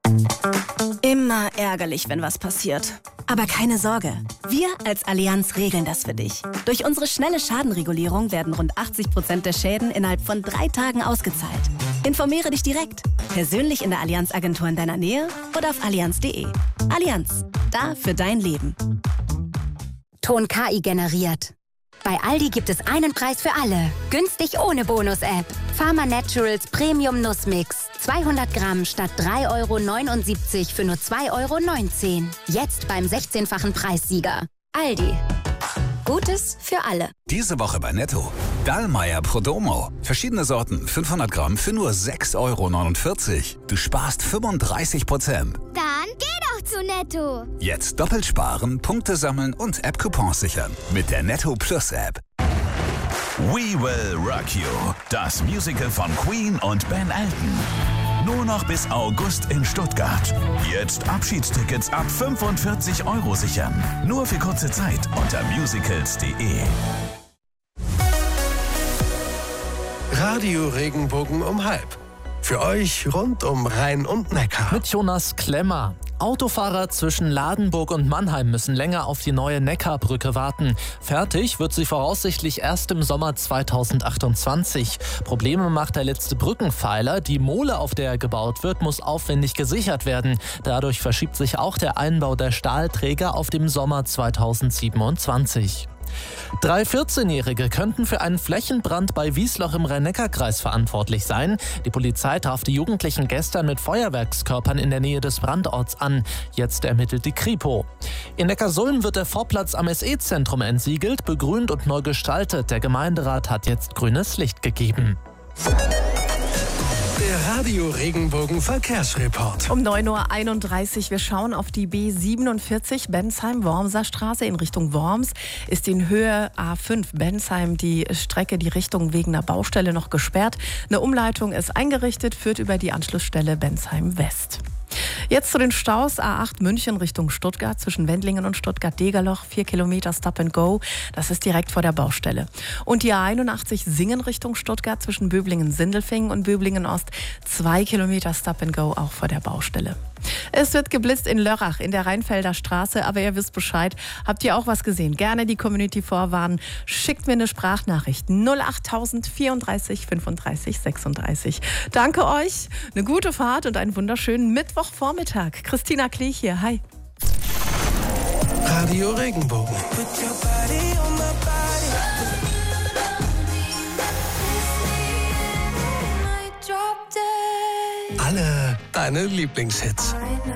Immer ärgerlich, wenn was passiert. Aber keine Sorge, wir als Allianz regeln das für dich. Durch unsere schnelle Schadenregulierung werden rund 80% der Schäden innerhalb von 3 Tagen ausgezahlt. Informiere dich direkt, persönlich in der Allianz-Agentur in deiner Nähe oder auf allianz.de. Allianz, da für dein Leben. Ton KI generiert. Bei Aldi gibt es einen Preis für alle. Günstig ohne Bonus-App. Pharma Naturals Premium Nussmix. 200 Gramm statt 3,79 € für nur 2,19 €. Jetzt beim 16-fachen Preissieger. Aldi. Gutes für alle. Diese Woche bei Netto. Dallmayr Prodomo. Verschiedene Sorten, 500 Gramm für nur 6,49 €. Du sparst 35%. Dann geh doch zu Netto. Jetzt doppelt sparen, Punkte sammeln und App-Coupons sichern. Mit der Netto Plus App. We Will Rock You. Das Musical von Queen und Ben Elton. Nur noch bis August in Stuttgart. Jetzt Abschiedstickets ab 45 € sichern. Nur für kurze Zeit unter musicals.de. Radio Regenbogen um 12:30. Für euch rund um Rhein und Neckar. Mit Jonas Klemmer. Autofahrer zwischen Ladenburg und Mannheim müssen länger auf die neue Neckarbrücke warten. Fertig wird sie voraussichtlich erst im Sommer 2028. Probleme macht der letzte Brückenpfeiler. Die Mole, auf der er gebaut wird, muss aufwendig gesichert werden. Dadurch verschiebt sich auch der Einbau der Stahlträger auf den Sommer 2027. 3 14-Jährige könnten für einen Flächenbrand bei Wiesloch im Rhein-Neckar-Kreis verantwortlich sein. Die Polizei traf die Jugendlichen gestern mit Feuerwerkskörpern in der Nähe des Brandorts an. Jetzt ermittelt die Kripo. In Neckarsulm wird der Vorplatz am SE-Zentrum entsiegelt, begrünt und neu gestaltet. Der Gemeinderat hat jetzt grünes Licht gegeben. Der Radio Regenbogen Verkehrsreport. Um 9:31 Uhr. Wir schauen auf die B47 Bensheim-Wormser Straße in Richtung Worms. Ist in Höhe A5 Bensheim die Strecke, die Richtung wegen einer Baustelle noch gesperrt. Eine Umleitung ist eingerichtet, führt über die Anschlussstelle Bensheim West. Jetzt zu den Staus. A8 München Richtung Stuttgart zwischen Wendlingen und Stuttgart-Degerloch. 4 Kilometer Stop and Go. Das ist direkt vor der Baustelle. Und die A81 Singen Richtung Stuttgart zwischen Böblingen-Sindelfingen und Böblingen-Ost. 2 Kilometer Stop and Go auch vor der Baustelle. Es wird geblitzt in Lörrach in der Rheinfelder Straße, aber ihr wisst Bescheid. Habt ihr auch was gesehen? Gerne die Community vorwarnen. Schickt mir eine Sprachnachricht 08000 34 35 36. Danke euch, eine gute Fahrt und einen wunderschönen Mittwochvormittag. Christina Klich hier, hi. Radio Regenbogen. Alle deine Lieblingshits.